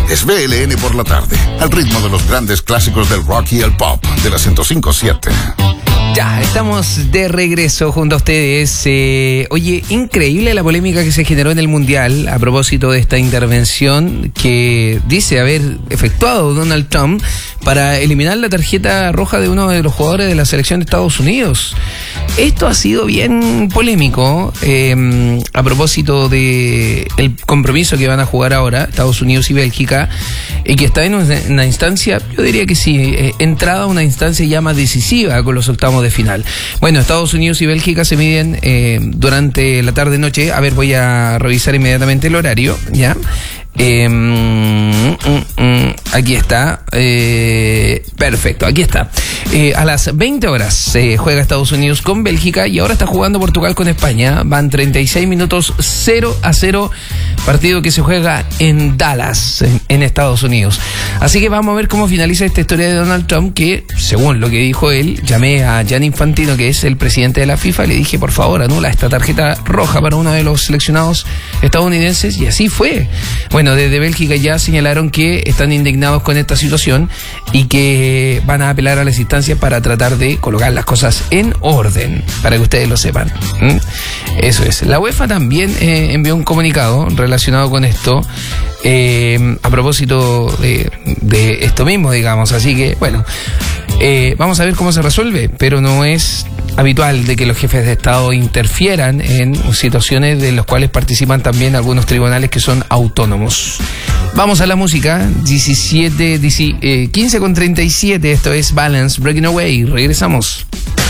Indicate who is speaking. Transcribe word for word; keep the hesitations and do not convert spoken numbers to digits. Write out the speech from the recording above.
Speaker 1: Es B L N por la tarde, al ritmo de los grandes clásicos del rock y el pop de la ciento cinco punto siete.
Speaker 2: Ya, estamos de regreso junto a ustedes. Eh, oye, increíble la polémica que se generó en el Mundial a propósito de esta intervención que dice haber efectuado Donald Trump para eliminar la tarjeta roja de uno de los jugadores de la selección de Estados Unidos. Esto ha sido bien polémico eh, a propósito de el compromiso que van a jugar ahora Estados Unidos y Bélgica, y que está en una, una instancia, yo diría que sí, eh, entrada a una instancia ya más decisiva con los octavos de final. Bueno, Estados Unidos y Bélgica se miden eh, durante la tarde-noche. A ver, voy a revisar inmediatamente el horario, ¿ya? Eh, mm, mm, aquí está. Eh, perfecto, aquí está. Eh, a las veinte horas se eh, juega Estados Unidos con Bélgica y ahora está jugando Portugal con España. Van treinta y seis minutos, cero a cero. Partido que se juega en Dallas, en, en Estados Unidos. Así que vamos a ver cómo finaliza esta historia de Donald Trump, que según lo que dijo él, llamé a Gianni Infantino, que es el presidente de la FIFA, y le dije, por favor, anula esta tarjeta roja para uno de los seleccionados estadounidenses, y así fue. Bueno, desde Bélgica ya señalaron que están indignados con esta situación y que van a apelar a las instancias para tratar de colocar las cosas en orden, para que ustedes lo sepan. ¿Mm? Eso es. La UEFA también eh, envió un comunicado relacionado con esto, eh, a propósito de, de esto mismo, digamos. Así que, bueno, eh, vamos a ver cómo se resuelve, pero no es habitual de que los jefes de Estado interfieran en situaciones de las cuales participan también algunos tribunales que son autónomos. Vamos a la música. diecisiete, quince con treinta y siete. Esto es Balance, Breaking Away. Regresamos.